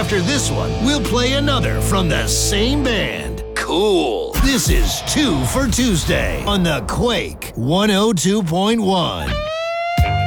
after this one, we'll play another from the same band. Cool. This is 2 for Tuesday on the Quake 102.1.